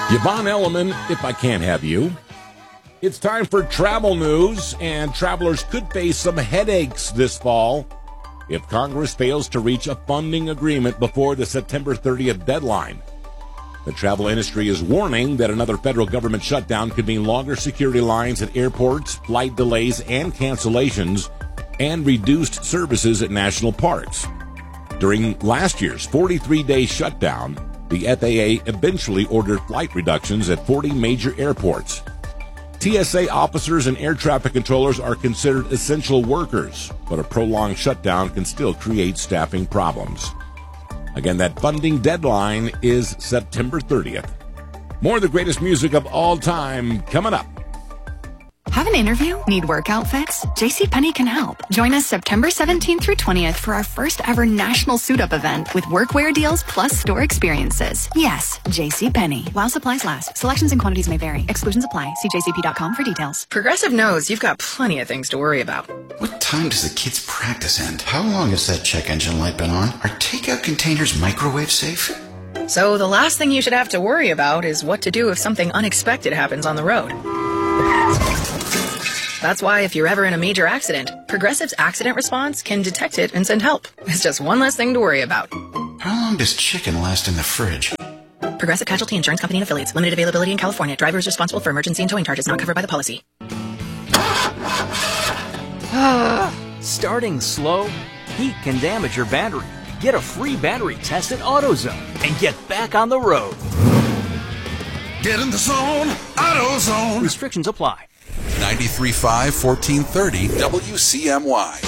Yvonne Elliman, If I Can't Have You. It's time for travel news, and travelers could face some headaches this fall if Congress fails to reach a funding agreement before the September 30th deadline. The travel industry is warning that another federal government shutdown could mean longer security lines at airports, flight delays and cancellations, and reduced services at national parks. During last year's 43-day shutdown, the FAA eventually ordered flight reductions at 40 major airports. TSA officers and air traffic controllers are considered essential workers, but a prolonged shutdown can still create staffing problems. Again, that funding deadline is September 30th. More of the greatest music of all time coming up. Have an interview? Need work outfits? JCPenney can help. Join us September 17th through 20th for our first ever national suit-up event with workwear deals plus store experiences. Yes, JCPenney. While supplies last. Selections and quantities may vary. Exclusions apply. See jcp.com for details. Progressive knows you've got plenty of things to worry about. What time does the kids' practice end? How long has that check engine light been on? Are takeout containers microwave safe? So the last thing you should have to worry about is what to do if something unexpected happens on the road. That's why if you're ever in a major accident, Progressive's accident response can detect it and send help. It's just one less thing to worry about. How long does chicken last in the fridge? Progressive Casualty Insurance Company and Affiliates. Limited availability in California. Driver is responsible for emergency and towing charges not covered by the policy. Starting slow? Heat can damage your battery. Get a free battery test at AutoZone and get back on the road. Get in the zone, AutoZone. Restrictions apply. 93.5, 1430 WCMY.